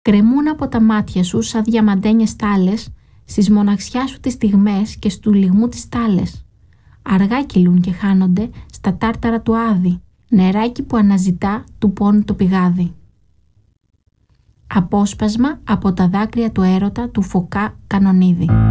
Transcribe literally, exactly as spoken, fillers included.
Κρεμούν από τα μάτια σου σαν διαμαντένιες στάλες, στις μοναξιά σου τις στιγμές και στου λιγμού τις στάλες. Αργά κυλούν και χάνονται στα τάρταρα του άδη, νεράκι που αναζητά του πόνου το πηγάδι. Απόσπασμα από τα δάκρυα του έρωτα του Φωκά Κανονίδη.